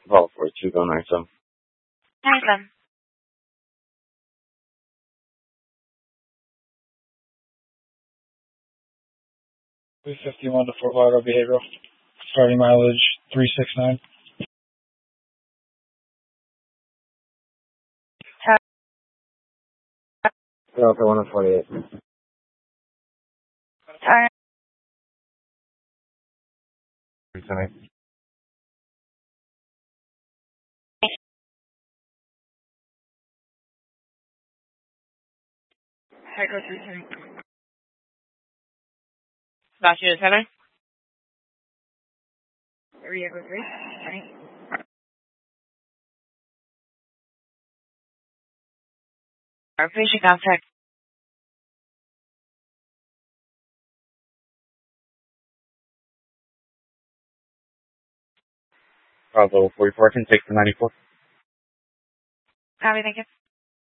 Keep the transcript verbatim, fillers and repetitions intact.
Vault forty-two, go nine seven. nine seven. three fifty-one to Fort Lauderdale Behavioral. Starting mileage three six nine. Delta one forty-eight. Sorry. Tonight. Echo three seven. Last year seven. Three Echo three. Right. Our patient contact. Bravo forty-four, can take the ninety-four. Copy, thank you.